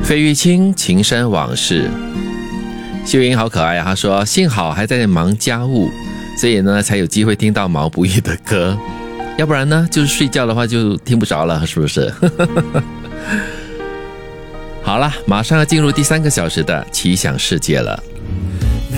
费玉清情深往事。秀英好可爱啊，她说幸好还在忙家务，所以呢才有机会听到毛不易的歌，要不然呢就是睡觉的话就听不着了，是不是？好了，马上要进入第3个小时的奇想世界了。